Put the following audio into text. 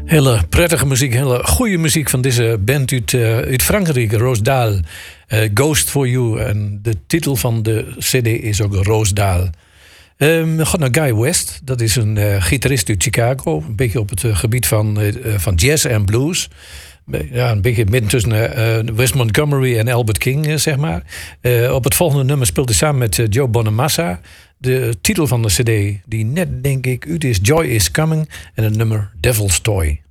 Hele prettige muziek, hele goede muziek van deze band uit Frankrijk, Rose Dahl. Ghost for You. En de titel van de CD is ook Rose Dahl. We gaan naar Guy West. Dat is een gitarist uit Chicago. Een beetje op het gebied van jazz en blues. Ja, een beetje midden tussen Wes Montgomery en Albert King, zeg maar. Op het volgende nummer speelt hij samen met Joe Bonamassa. De titel van de CD, die net denk ik uit is, Joy is Coming. En het nummer Devil's Toy.